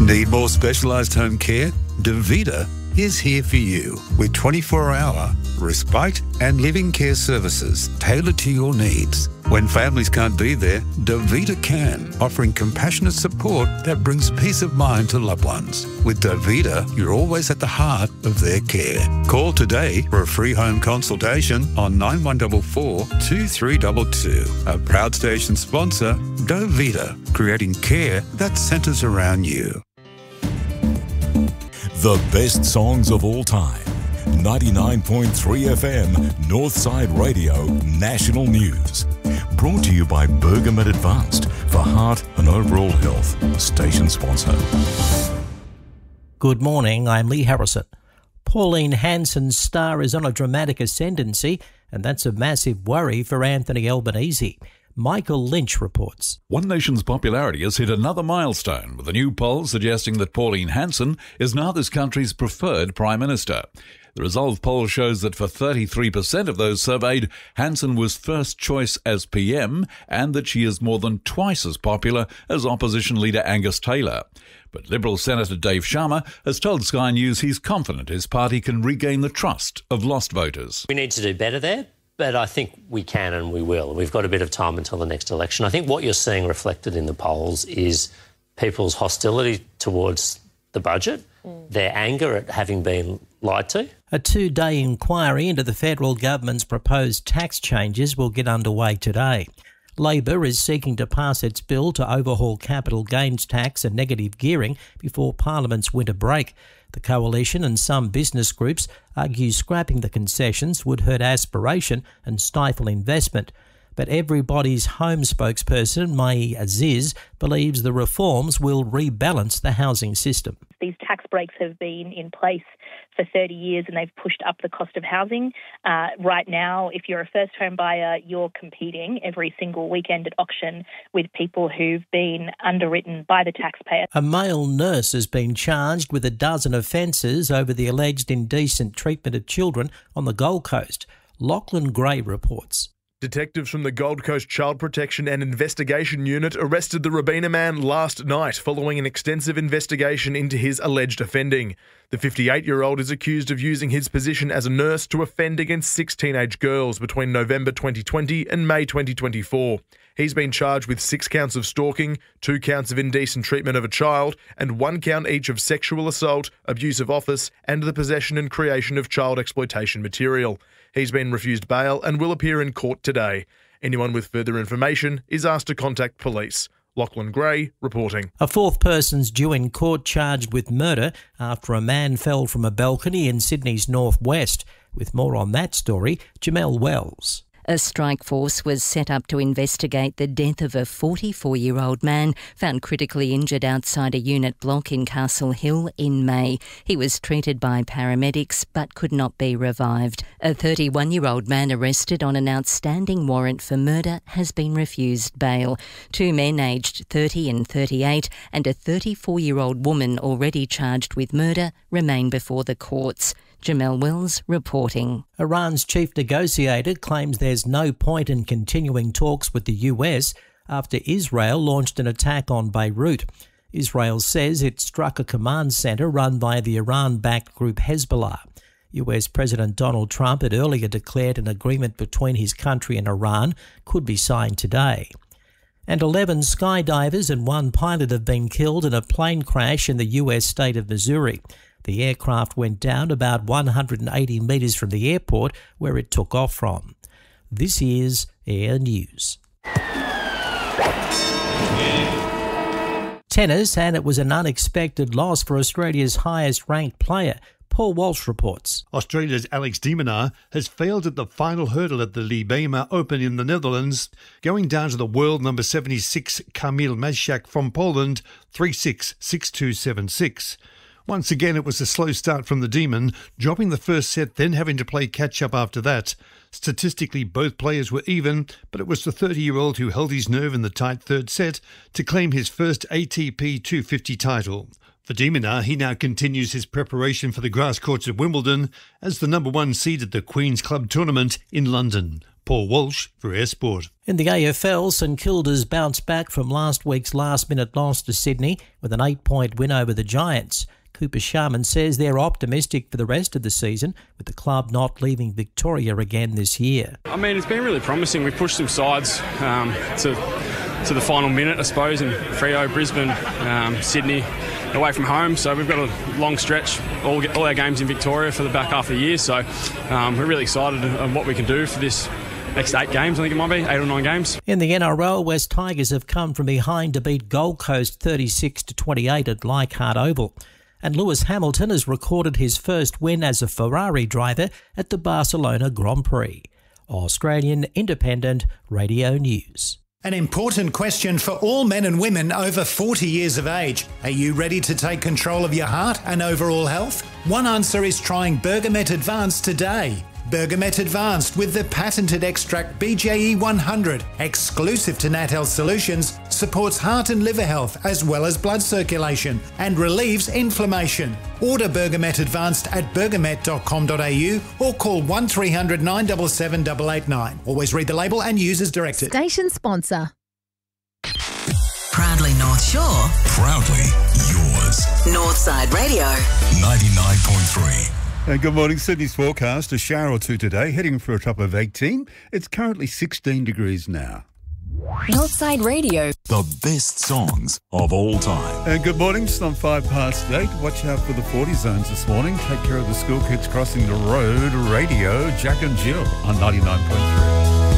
Need more specialised home care? Davita is here for you with 24-hour respite and living care services tailored to your needs. When families can't be there, Davita can, offering compassionate support that brings peace of mind to loved ones. With Davita, you're always at the heart of their care. Call today for a free home consultation on 9144 2322. A proud station sponsor, Davita, creating care that centres around you. The best songs of all time. 99.3 FM, Northside Radio, National News. Brought to you by Bergamet Advanced for heart and overall health. Station sponsor. Good morning, I'm Lee Harrison. Pauline Hanson's star is on a dramatic ascendancy, and that's a massive worry for Anthony Albanese. Michael Lynch reports. One Nation's popularity has hit another milestone, with a new poll suggesting that Pauline Hanson is now this country's preferred Prime Minister. The Resolve poll shows that for 33% of those surveyed, Hanson was first choice as PM and that she is more than twice as popular as opposition leader Angus Taylor. But Liberal Senator Dave Sharma has told Sky News he's confident his party can regain the trust of lost voters. We need to do better there. But I think we can and we will. We've got a bit of time until the next election. I think what you're seeing reflected in the polls is people's hostility towards the budget, their anger at having been lied to. A 2-day inquiry into the federal government's proposed tax changes will get underway today. Labor is seeking to pass its bill to overhaul capital gains tax and negative gearing before Parliament's winter break. The Coalition and some business groups argue scrapping the concessions would hurt aspiration and stifle investment. But Everybody's Home spokesperson, Mai Aziz, believes the reforms will rebalance the housing system. These tax breaks have been in place for 30 years and they've pushed up the cost of housing. Right now, if you're a first home buyer, you're competing every single weekend at auction with people who've been underwritten by the taxpayer. A male nurse has been charged with a dozen offences over the alleged indecent treatment of children on the Gold Coast. Lachlan Gray reports. Detectives from the Gold Coast Child Protection and Investigation Unit arrested the Robina man last night following an extensive investigation into his alleged offending. The 58-year-old is accused of using his position as a nurse to offend against 6 teenage girls between November 2020 and May 2024. He's been charged with 6 counts of stalking, 2 counts of indecent treatment of a child, and 1 count each of sexual assault, abuse of office, and the possession and creation of child exploitation material. He's been refused bail and will appear in court today. Anyone with further information is asked to contact police. Lachlan Gray reporting. A 4th person's due in court charged with murder after a man fell from a balcony in Sydney's northwest. With more on that story, Jamelle Wells. A strike force was set up to investigate the death of a 44-year-old man found critically injured outside a unit block in Castle Hill in May. He was treated by paramedics but could not be revived. A 31-year-old man arrested on an outstanding warrant for murder has been refused bail. 2 men aged 30 and 38 and a 34-year-old woman already charged with murder remain before the courts. Jamelle Wells reporting. Iran's chief negotiator claims there's no point in continuing talks with the US after Israel launched an attack on Beirut. Israel says it struck a command centre run by the Iran-backed group Hezbollah. US President Donald Trump had earlier declared an agreement between his country and Iran could be signed today. And 11 skydivers and 1 pilot have been killed in a plane crash in the US state of Missouri. The aircraft went down about 180 metres from the airport where it took off from. This is Air News. Tennis, and it was an unexpected loss for Australia's highest-ranked player. Paul Walsh reports. Australia's Alex de Minaur has failed at the final hurdle at the Libema Open in the Netherlands, going down to the world number 76 Kamil Maziak from Poland 3-6, 6-2, 7-6. Once again, it was a slow start from the Demon, dropping the first set, then having to play catch-up after that. Statistically, both players were even, but it was the 30-year-old who held his nerve in the tight third set to claim his first ATP 250 title. For de Minaur, he now continues his preparation for the grass courts of Wimbledon as the number 1 seed at the Queen's Club tournament in London. Paul Walsh for Air Sport. In the AFL, St Kilda's bounced back from last week's last-minute loss to Sydney with an 8-point win over the Giants. Cooper Sharman says they're optimistic for the rest of the season, with the club not leaving Victoria again this year. I mean, it's been really promising. We've pushed some sides to the final minute, I suppose, in Freo, Brisbane, Sydney, away from home. So we've got a long stretch, all our games in Victoria for the back half of the year. So we're really excited on what we can do for this next 8 games, I think it might be, 8 or 9 games. In the NRL, West Tigers have come from behind to beat Gold Coast 36-28 at Leichhardt Oval. And Lewis Hamilton has recorded his first win as a Ferrari driver at the Barcelona Grand Prix. Australian Independent Radio News. An important question for all men and women over 40 years of age. Are you ready to take control of your heart and overall health? One answer is trying Bergamet Advanced today. Bergamet Advanced with the patented extract BJE 100, exclusive to NatHealth Solutions, supports heart and liver health as well as blood circulation and relieves inflammation. Order Bergamet Advanced at bergamet.com.au or call 1300 977 889. Always read the label and use as directed. Station sponsor. Proudly North Shore. Proudly yours. Northside Radio. 99.3. Good morning. Sydney's forecast, a shower or two today, heading for a top of 18. It's currently 16 degrees now. Northside Radio. The best songs of all time. And good morning. It's on 8:05. Watch out for the 40 zones this morning. Take care of the school kids crossing the road. Radio, Jack and Jill on 99.3.